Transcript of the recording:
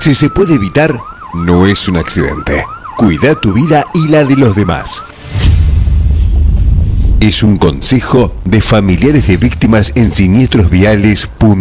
Si se puede evitar, no es un accidente. Cuida tu vida y la de los demás. Es un consejo de familiares de víctimas en siniestros viales.